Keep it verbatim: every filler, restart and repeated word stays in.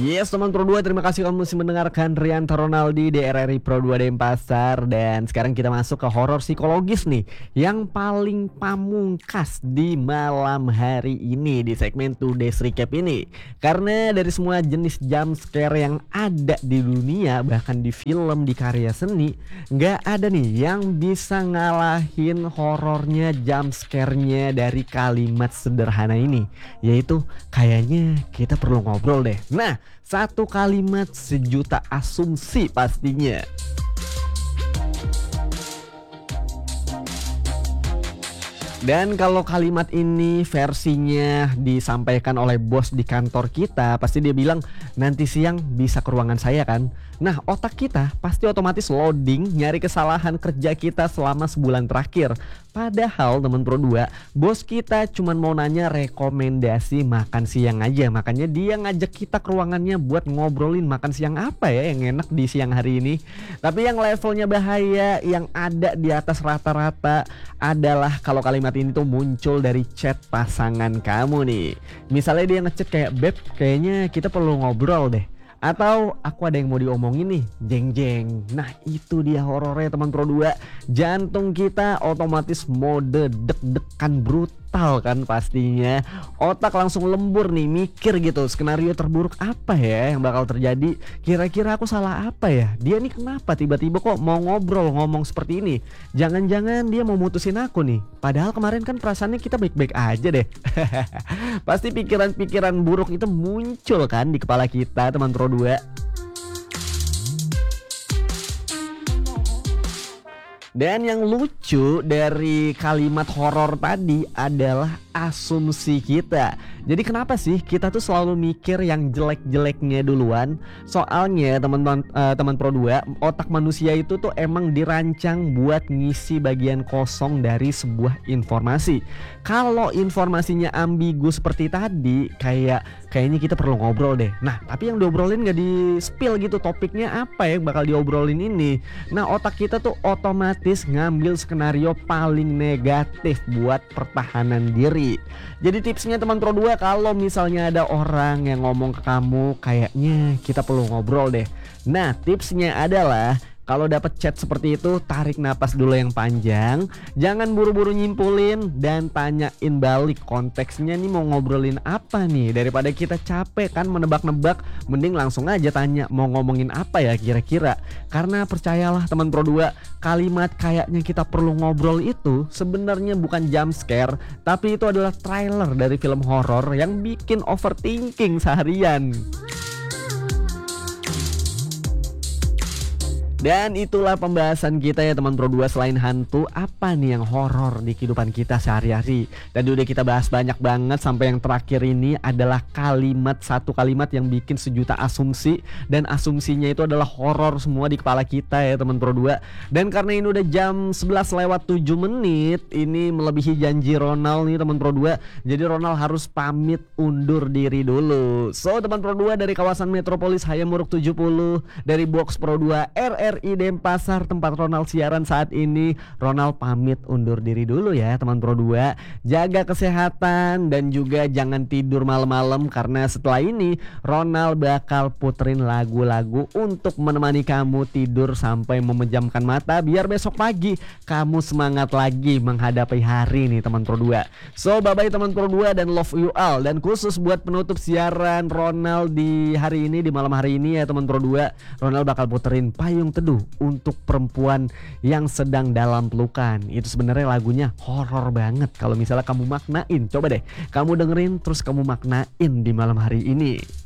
Yes teman Pro dua, terima kasih kamu masih mendengarkan Rianto Ronaldi di R R I Pro dua Denpasar. Dan sekarang kita masuk ke horor psikologis nih, yang paling pamungkas di malam hari ini di segmen Today's Recap ini. Karena dari semua jenis jump scare yang ada di dunia, bahkan di film, di karya seni, nggak ada nih yang bisa ngalahin horornya jump scare-nya dari kalimat sederhana ini, yaitu kayaknya kita perlu ngobrol deh. Nah, satu kalimat sejuta asumsi pastinya. Dan kalau kalimat ini versinya disampaikan oleh bos di kantor kita, pasti dia bilang nanti siang bisa ke ruangan saya kan. Nah, otak kita pasti otomatis loading nyari kesalahan kerja kita selama sebulan terakhir. Padahal teman Pro dua, bos kita cuman mau nanya rekomendasi makan siang aja. Makanya dia ngajak kita ke ruangannya buat ngobrolin makan siang apa ya yang enak di siang hari ini. Tapi yang levelnya bahaya, yang ada di atas rata-rata adalah kalau kalimat ini tuh muncul dari chat pasangan kamu nih. Misalnya dia ngechat kayak, "Beb, kayaknya kita perlu ngobrol deh." Atau aku ada yang mau diomongin nih, jeng jeng. Nah itu dia horornya teman Pro dua. Jantung kita otomatis mode deg-degan brutal kan pastinya. Otak langsung lembur nih, mikir gitu, skenario terburuk apa ya yang bakal terjadi. Kira-kira aku salah apa ya? Dia nih kenapa tiba-tiba kok mau ngobrol ngomong seperti ini? Jangan-jangan dia mau mutusin aku nih. Padahal kemarin kan perasaannya kita baik-baik aja deh. Pasti pikiran-pikiran buruk itu muncul kan di kepala kita teman Pro dua. Dan yang lucu dari kalimat horor tadi adalah asumsi kita. Jadi kenapa sih kita tuh selalu mikir yang jelek-jeleknya duluan? Soalnya teman-teman uh, teman Pro dua, otak manusia itu tuh emang dirancang buat ngisi bagian kosong dari sebuah informasi. Kalau informasinya ambigu seperti tadi, kayak kayaknya kita perlu ngobrol deh. Nah, tapi yang diobrolin gak di spill gitu, topiknya apa yang bakal diobrolin ini. Nah, otak kita tuh otomatis ngambil skenario paling negatif buat pertahanan diri. Jadi tipsnya teman Pro dua, kalau misalnya ada orang yang ngomong ke kamu kayaknya kita perlu ngobrol deh. Nah, tipsnya adalah kalau dapat chat seperti itu, tarik napas dulu yang panjang, jangan buru-buru nyimpulin, dan tanyain balik konteksnya nih mau ngobrolin apa nih. Daripada kita capek kan menebak-nebak, mending langsung aja tanya mau ngomongin apa ya kira-kira. Karena percayalah teman Pro dua, kalimat kayaknya kita perlu ngobrol itu sebenarnya bukan jump scare, tapi itu adalah trailer dari film horor yang bikin overthinking seharian. Dan itulah pembahasan kita ya teman Pro dua. Selain hantu, apa nih yang horor di kehidupan kita sehari-hari? Dan udah kita bahas banyak banget, sampai yang terakhir ini adalah kalimat, satu kalimat yang bikin sejuta asumsi. Dan asumsinya itu adalah horor semua di kepala kita ya teman Pro dua. Dan karena ini udah jam sebelas lewat tujuh menit, ini melebihi janji Ronald nih teman Pro dua. Jadi Ronald harus pamit undur diri dulu. So teman Pro dua, dari kawasan Metropolis Hayamuruk tujuh puluh, dari Box Pro dua R R R I Denpasar tempat Ronald siaran saat ini, Ronald pamit undur diri dulu ya teman Pro dua. Jaga kesehatan dan juga jangan tidur malam-malam, karena setelah ini Ronald bakal puterin lagu-lagu untuk menemani kamu tidur sampai memejamkan mata, biar besok pagi kamu semangat lagi menghadapi hari nih teman Pro dua. So bye bye teman Pro dua dan love you all. Dan khusus buat penutup siaran Ronald di hari ini, di malam hari ini ya teman Pro dua, Ronald bakal puterin Payung Teduh untuk perempuan yang sedang dalam pelukan. Itu sebenarnya lagunya horor banget. Kalau misalnya kamu maknain, coba deh kamu dengerin terus kamu maknain di malam hari ini.